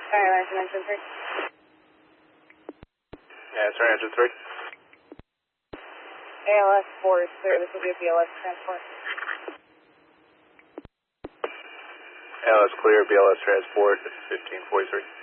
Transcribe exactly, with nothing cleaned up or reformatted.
Sorry, American Engine three. Yeah, sorry, Engine three. A L S four is clear. This will be a B L S transport. A L S clear, B L S transport, fifteen forty-three.